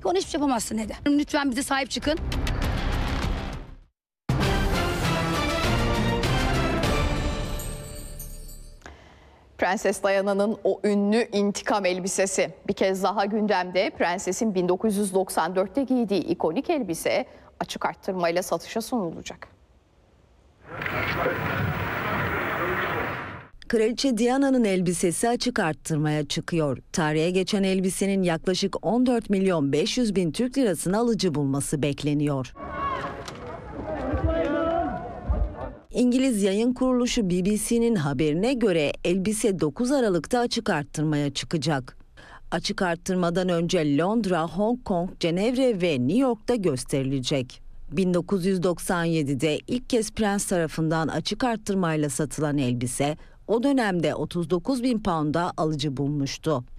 ki ona hiçbir şey yapamazsın dedi. Lütfen bize sahip çıkın. Prenses Diana'nın o ünlü intikam elbisesi bir kez daha gündemde. Prensesin 1994'te giydiği ikonik elbise açık arttırmayla satışa sunulacak. Kraliçe Diana'nın elbisesi açık arttırmaya çıkıyor. Tarihe geçen elbisenin yaklaşık 14.500.000 Türk lirasını alıcı bulması bekleniyor. İngiliz yayın kuruluşu BBC'nin haberine göre elbise 9 Aralık'ta açık arttırmaya çıkacak. Açık arttırmadan önce Londra, Hong Kong, Cenevre ve New York'ta gösterilecek. 1997'de ilk kez prens tarafından açık arttırmayla satılan elbise o dönemde 39.000 pound'a alıcı bulmuştu.